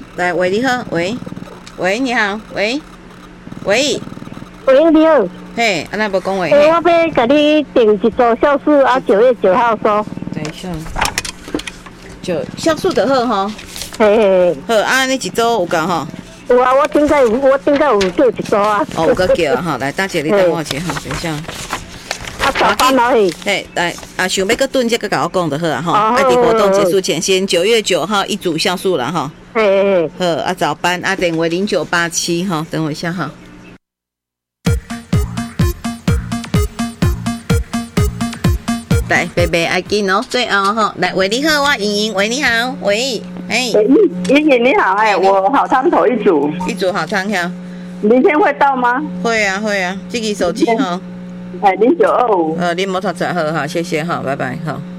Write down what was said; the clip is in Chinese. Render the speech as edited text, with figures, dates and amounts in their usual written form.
来，喂，你好，喂，喂，你好，喂，喂， 喂，你好。 嘿，安那无讲话。 我要甲你订一组酵素啊，9月9号收。 等一下，酵素就好吼。 嘿， 好啊，你一组有够吼？ 有啊，我顶下有叫一组啊。 哦，有个叫啊，吼，来，大姐你等我一下，等一下。 啊，早班而已。 嘿，来啊，想要搁炖这个甲我讲就好啊，吼。啊，伫活动结束前，先9月9号一组酵素啦，吼。 嘿。 好啊，早班啊，电话0987哈，等我一下哈。来，贝贝爱紧哦，最后哈，来，喂，你好，我莹莹，喂，你好，喂，哎， 莹莹你好，我好汤头一组好汤哈， 明天会到吗？ 会啊，这个手机哈， 0925， 你摩托车好哈，谢谢哈，拜拜哈。